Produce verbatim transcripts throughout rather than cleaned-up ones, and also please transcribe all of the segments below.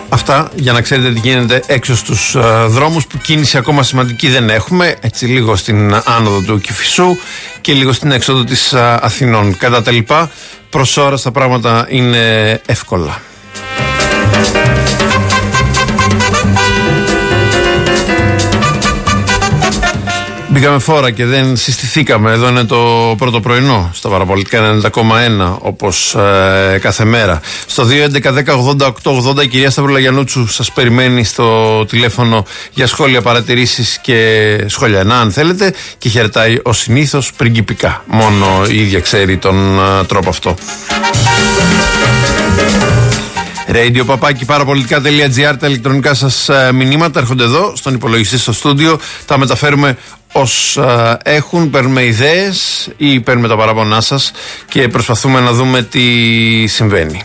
Αυτά για να ξέρετε τι γίνεται έξω στους uh, δρόμους, που κίνηση ακόμα σημαντική δεν έχουμε. Έτσι λίγο στην άνοδο του Κηφισού και λίγο στην έξοδο της uh, Αθηνών. Κατά τα λοιπά, προς ώρας τα πράγματα είναι εύκολα. Μπήκαμε φόρα και δεν συστηθήκαμε. Εδώ είναι το πρώτο πρωινό στα Παραπολιτικά ενενήντα κόμμα ένα, όπως ε, κάθε μέρα. Στο δύο έντεκα δέκα ογδόντα οκτώ ογδόντα η κυρία Σταυρολαγιανούτσου σας περιμένει στο τηλέφωνο για σχόλια, παρατηρήσεις και σχόλια να αν θέλετε, και χαιρετάει ως συνήθως πριγκιπικά. Μόνο η ίδια ξέρει τον ε, τρόπο αυτό. Radio παπάκι παραπολιτικά.gr, τα ηλεκτρονικά σας ε, μηνύματα έρχονται εδώ στον υπολογιστή στο στούντιο. Τα μεταφέρουμε ως ε, έχουν, παίρνουμε ιδέες ή παίρνουμε τα παραπονά σας και προσπαθούμε να δούμε τι συμβαίνει.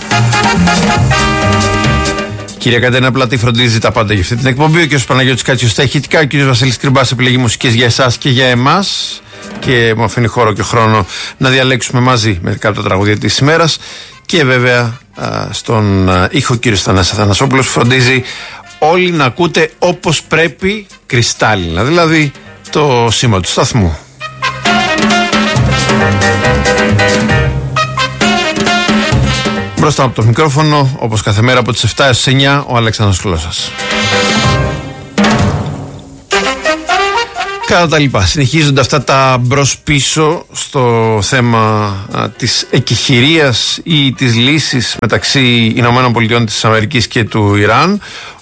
Κυρία Κατερίνα Πλατή φροντίζει τα πάντα για αυτή την εκπομπή. Ο κ. Παναγιώτης Κάτσιος τα ηχητικά. Ο κ. Βασίλης Κρυμπάς επιλέγει μουσικές για εσάς και για εμάς. Και μου αφήνει χώρο και χρόνο να διαλέξουμε μαζί μερικά από τα τραγούδια της ημέρας. Και βέβαια α, στον α, ήχο κύριος Θανάσης Αθανασόπουλος φροντίζει όλοι να ακούτε όπως πρέπει, κρυστάλλινα, δηλαδή το σήμα του σταθμού. Μπροστά από το μικρόφωνο, όπως κάθε μέρα από τις επτά έως τις εννιά, ο Αλέξανδρος Γλώσσας. Κατά τα λοιπά, συνεχίζονται αυτά τα μπρος πίσω στο θέμα α, της εκεχηρίας ή της λύσης μεταξύ Ηνωμένων Πολιτειών της Αμερικής και του Ιράν.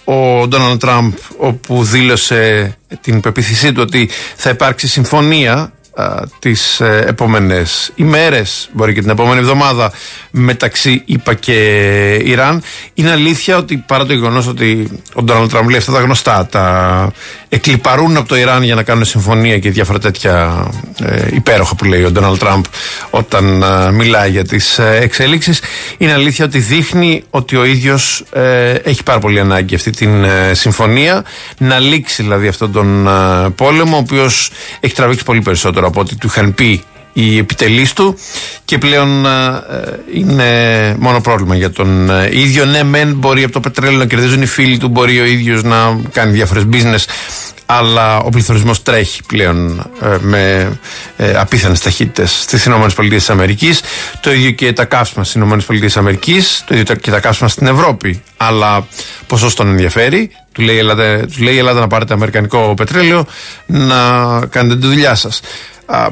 Ο Ντόναλντ Τραμπ, όπου δήλωσε την πεποίθησή του ότι θα υπάρξει συμφωνία α, τις ε, επόμενες ημέρες, μπορεί και την επόμενη εβδομάδα, μεταξύ ΗΠΑ και Ιράν. Είναι αλήθεια ότι παρά το γεγονός ότι ο Ντόναλντ Τραμπ λέει αυτά τα γνωστά, τα εκλιπαρούν από το Ιράν για να κάνουν συμφωνία και διάφορα τέτοια ε, υπέροχα που λέει ο Ντόναλντ Τραμπ όταν ε, μιλάει για τις ε, εξέλιξεις, είναι αλήθεια ότι δείχνει ότι ο ίδιος ε, έχει πάρα πολύ ανάγκη αυτή την ε, συμφωνία, να λήξει δηλαδή αυτόν τον ε, πόλεμο, ο οποίος έχει τραβήξει πολύ περισσότερο από ό,τι του είχαν πει οι επιτελείς του, και πλέον ε, είναι μόνο πρόβλημα για τον ε, ίδιο. Ναι, μεν μπορεί από το πετρέλαιο να κερδίζουν οι φίλοι του, μπορεί ο ίδιος να κάνει διάφορες business, αλλά ο πληθωρισμός τρέχει πλέον ε, με ε, απίθανες ταχύτητες στις ΗΠΑ. Το ίδιο και τα καύσιμα στις ΗΠΑ, το ίδιο και τα καύσιμα στην Ευρώπη. Αλλά ποσός τον ενδιαφέρει. Του λέει, ελάτε, του λέει ελάτε να πάρετε αμερικανικό πετρέλαιο, να κάνετε τη δουλειά σας. Α,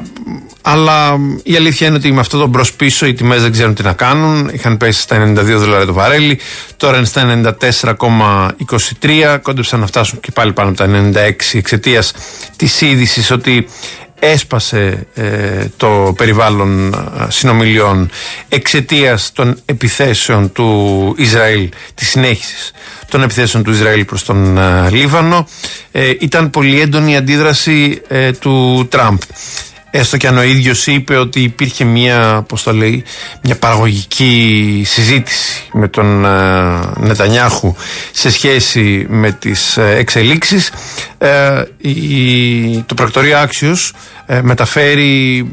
αλλά η αλήθεια είναι ότι με αυτό το μπρος πίσω οι τιμές δεν ξέρουν τι να κάνουν. Είχαν πέσει στα ενενήντα δύο δολάρια το βαρέλι, τώρα είναι στα ενενήντα τέσσερα κόμμα είκοσι τρία, κόντεψαν να φτάσουν και πάλι πάνω από τα ενενήντα έξι εξαιτίας της είδησης ότι έσπασε ε, το περιβάλλον ε, συνομιλιών εξαιτίας των επιθέσεων του Ισραήλ, της συνέχισης των επιθέσεων του Ισραήλ προς τον ε, Λίβανο. Ε, ήταν πολύ έντονη η αντίδραση ε, του Τραμπ. Έστω και αν ο ίδιος είπε ότι υπήρχε μια, πώς το λέει, μια παραγωγική συζήτηση με τον ε, Νετανιάχου σε σχέση με τις ε, εξελίξεις, ε, η, το πρακτορείο Άξιος ε, μεταφέρει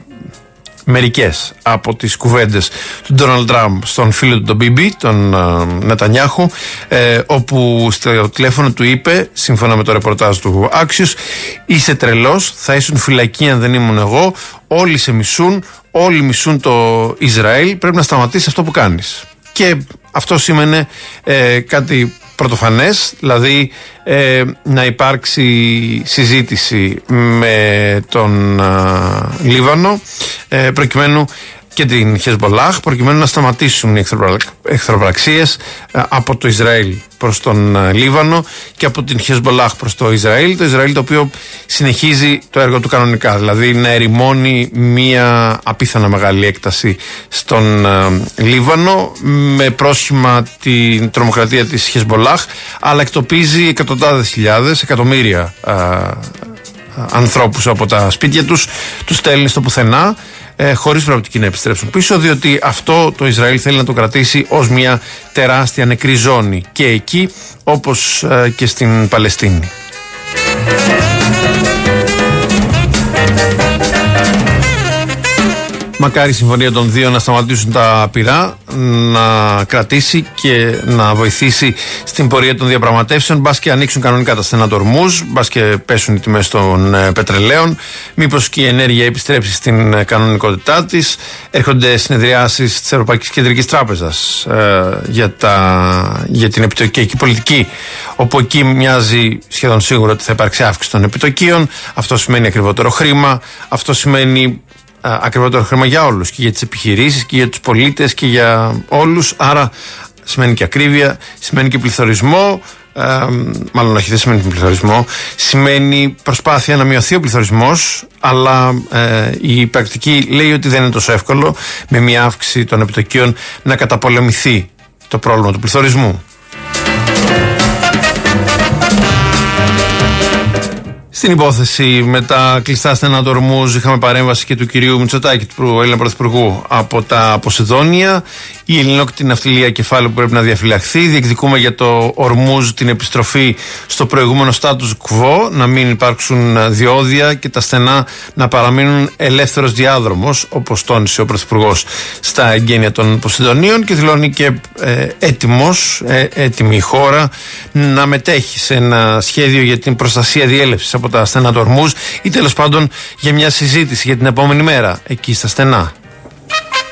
μερικές από τις κουβέντες του Ντόναλντ Τραμπ στον φίλο του τον Μπίμπι, τον uh, Νετανιάχου, ε, όπου στο τηλέφωνο του είπε, σύμφωνα με το ρεπορτάζ του Άξιος, είσαι τρελός, θα ήσουν φυλακή αν δεν ήμουν εγώ, όλοι σε μισούν, όλοι μισούν το Ισραήλ, πρέπει να σταματήσεις αυτό που κάνεις. Και αυτό σήμαινε ε, κάτι πρωτοφανές, δηλαδή ε, να υπάρξει συζήτηση με τον α, Λίβανο ε, προκειμένου και την Χεσμπολάχ, προκειμένου να σταματήσουν οι εχθροπραξίες από το Ισραήλ προς τον Λίβανο και από την Χεσμπολάχ προς το Ισραήλ. Το Ισραήλ το οποίο συνεχίζει το έργο του κανονικά, δηλαδή να ερημώνει μία απίθανα μεγάλη έκταση στον Λίβανο με πρόσχημα την τρομοκρατία της Χεσμπολάχ, αλλά εκτοπίζει εκατοντάδες χιλιάδες, εκατομμύρια α, α, ανθρώπους από τα σπίτια τους, τους στέλνει στο πουθενά, Ε, χωρίς προοπτική να επιστρέψουν πίσω, διότι αυτό το Ισραήλ θέλει να το κρατήσει ως μια τεράστια νεκρή ζώνη και εκεί όπως ε, και στην Παλαιστίνη. Μακάρι η συμφωνία των δύο να σταματήσουν τα πυρά, να κρατήσει και να βοηθήσει στην πορεία των διαπραγματεύσεων. Μπας και ανοίξουν κανονικά τα στενά του Ορμούζ, μπας και πέσουν οι τιμές των ε, πετρελαίων, μήπως και η ενέργεια επιστρέψει στην ε, κανονικότητά της. Έρχονται συνεδριάσεις της Ευρωπαϊκής Κεντρικής Τράπεζας ε, για, τα, για την επιτοκιακή πολιτική, όπου εκεί μοιάζει σχεδόν σίγουρο ότι θα υπάρξει αύξηση των επιτοκίων. Αυτό σημαίνει ακριβότερο χρήμα, αυτό σημαίνει ακριβότερο χρήμα για όλους, και για τις επιχειρήσεις και για τους πολίτες και για όλους. Άρα σημαίνει και ακρίβεια, σημαίνει και πληθωρισμό, ε, μάλλον όχι, δεν σημαίνει και πληθωρισμό, σημαίνει προσπάθεια να μειωθεί ο πληθωρισμός, αλλά ε, η πρακτική λέει ότι δεν είναι τόσο εύκολο με μια αύξηση των επιτοκίων να καταπολεμηθεί το πρόβλημα του πληθωρισμού. Στην υπόθεση με τα κλειστά στενά του Ορμούζ είχαμε παρέμβαση και του κυρίου Μητσοτάκη, του Έλληνα Πρωθυπουργού, από τα Ποσειδόνια. Η ελληνόκτητη ναυτιλία κεφάλαιο που πρέπει να διαφυλαχθεί. Διεκδικούμε για το Ορμούζ την επιστροφή στο προηγούμενο status quo, να μην υπάρξουν διόδια και τα στενά να παραμείνουν ελεύθερος διάδρομος, όπως τόνισε ο Πρωθυπουργός στα εγγένεια των Ποσειδονίων, και δηλώνει και ε, έτοιμος, ε, έτοιμη η χώρα να μετέχει σε ένα σχέδιο για την προστασία διέλευσης από τα στενά του Ορμούζ, ή τέλος πάντων για μια συζήτηση για την επόμενη μέρα εκεί στα στενά.